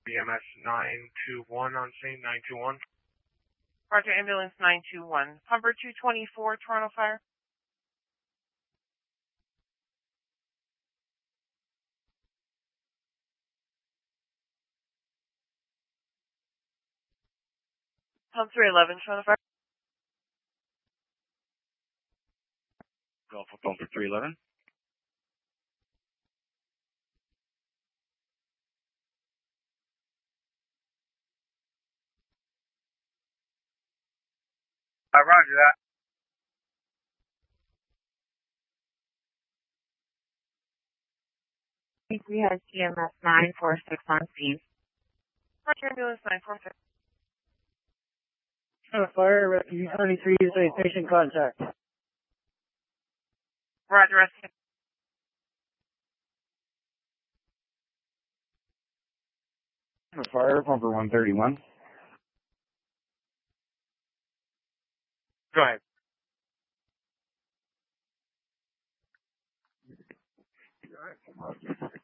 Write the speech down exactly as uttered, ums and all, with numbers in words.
E M S nine two one on scene, nine two one. Roger, ambulance nine two one. Humber two twenty-four, Toronto Fire. Hub three eleven, Toronto Fire. Golf phone for three eleven. Uh, roger that. We have E M S nine four six on scene. Roger, ambulance nine four six. Fire, Rescue thirty-three is a patient contact. Roger, rescue. Fire, pumper one thirty-one. Go ahead. All right.